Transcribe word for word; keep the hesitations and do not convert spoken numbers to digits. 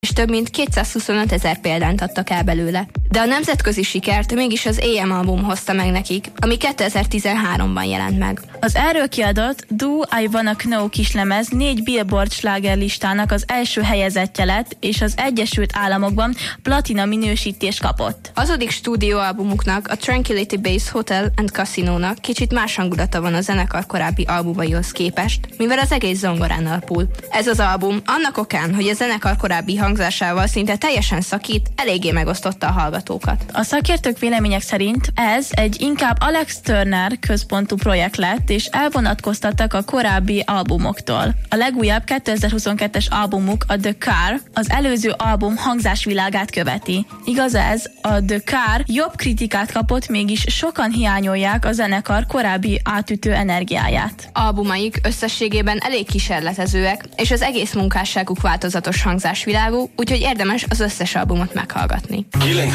és több mint kétszázhuszonöt ezer példányt adtak el belőle. De a nemzetközi sikert mégis az á em album hozta meg nekik, ami kétezer-tizenháromban jelent meg. Az erről kiadott Do I Wanna Know kislemez négy Billboard slágerlistának az első helyezettje lett, és az Egyesült Államokban platina minősítést kapott. Hazadik stúdióalbumuknak, a Tranquility Base Hotel and Casino-nak kicsit más hangulata van a zenekar korábbi albumaihoz képest, mivel az egész zongorán alapul. Ez az album annak okán, hogy a zenekar korábbi hangzásával szinte teljesen szakít, eléggé megosztotta a hallgatókat. A szakértők vélemények szerint ez egy inkább Alex Turner központú projekt lett, és elvonatkoztattak a korábbi albumoktól. A legújabb kétezer-huszonkettes albumuk, a The Car, az előző album hangzásvilágát követi. Igaz ez, a The Car jobb kritikát kapott, mégis sokan hiányolják a zenekar korábbi átütő energiáját. Albumaik összességében elég kísérletezőek, és az egész munkásságuk változatos hangzásvilágú, úgyhogy érdemes az összes albumot meghallgatni.